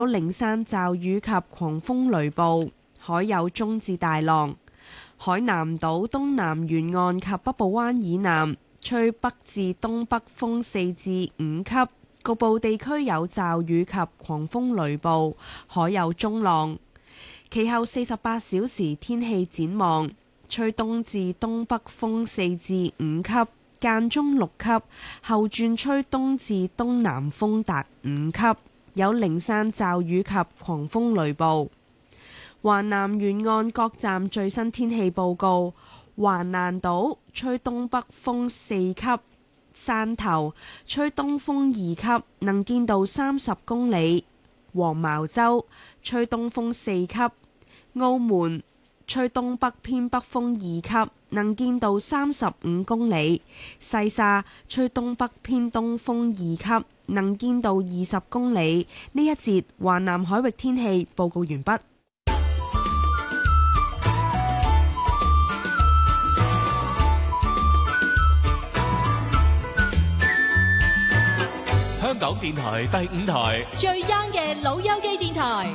有零散驟雨及狂風雷暴，海有中至大浪。海南島東南沿岸及北部灣以南吹北至東北風4至5級，局部地區有驟雨及狂風雷暴，海有中浪。其後48小時天氣展望，吹東至東北風4至5級，間中6級，後轉吹東至東南風達5級，有零散驟雨及狂風雷暴。華南沿岸各站最新天氣報告：華南島吹東北風4級，汕頭吹東風2級，能見度30公里；黃茅洲吹東風4級。澳門吹東北偏北風2級，能見度35公里；西沙吹東北偏東風2級，能見度20公里。呢一節華南海域天氣報告完畢。 香港電台第5台最 young 嘅老友記電台。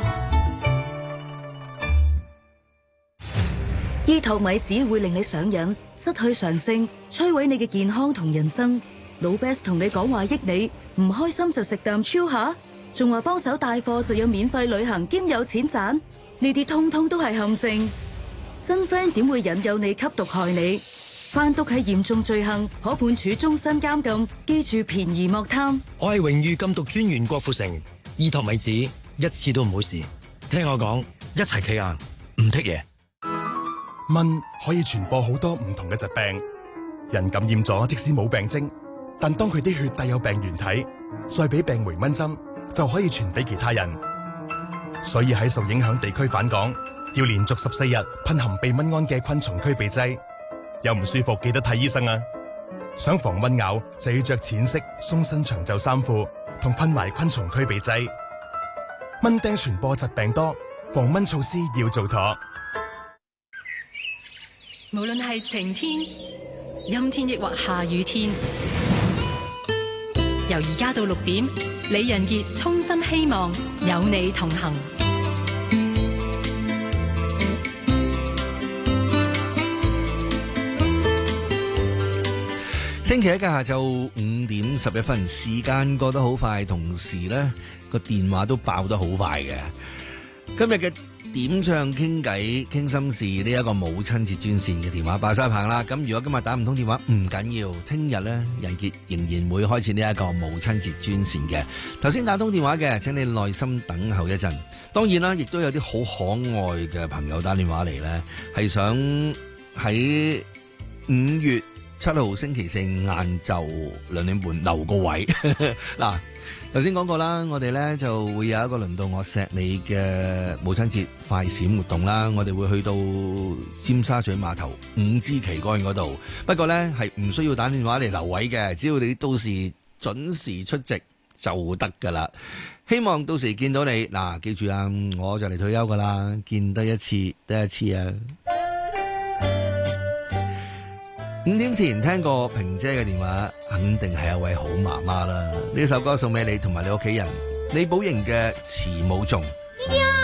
醫托米只會令你上癮，失去常性，摧毀你嘅健康同人生。老 Best 同你講話益你，唔開心就食啖超下，仲話幫手帶貨就有免費旅行兼有錢賺，呢啲通通都係陷阱。真 friend 點會引誘你吸毒害你？販毒係嚴重罪行，可判處終身監禁。記住便宜莫貪。 我係榮譽禁毒專員郭富城，醫托米子一次都唔好試，聽我講，一齊企硬，唔剔嘢。 蚊可以傳播好多唔同嘅疾病，人感染咗即使冇病徵，但當佢啲血帶有病原體，再俾病媒蚊針，就可以傳俾其他人。所以喺受影響地區返港，要連續14日噴含避蚊胺嘅昆蟲驅鼻劑。有唔舒服記得睇醫生啊！想防蚊咬就要着淺色鬆身長袖衫褲，同噴埋昆蟲驅鼻劑。蚊叮傳播疾病多，防蚊措施要做妥。 無論係晴天、陰天抑或下雨天，由而家到6點，李仁傑衷心希望有你同行。 星期一嘅下晝5點11分，時間過得好快，同時呢個電話都爆得好快嘅。今日嘅點唱傾偈傾心事呢一個母親節專線嘅電話爆晒棚啦。咁如果今日打唔通電話唔緊要，聽日呢仁傑仍然會開始呢一個母親節專線嘅。頭先打通電話嘅，請你耐心等候一陣。當然啦，亦都有啲好可愛嘅朋友打電話嚟呢，係想喺5月7號星期四晏晝2點半留個位。嗱，頭先講過啦，我哋咧就會有一個輪到我錫你嘅母親節快閃活動啦。我哋會去到尖沙咀碼頭5支旗杆嗰度，不過咧係唔需要打電話嚟留位嘅，只要你到時準時出席就得噶啦。希望到時見到你。嗱，記住啊，我就嚟退休噶啦，見得一次得一次啊。5點前聽過萍姐嘅電話，肯定係一位好媽媽啦。呢首歌送俾你同埋你屋企人。李寶瑩嘅《慈母頌》。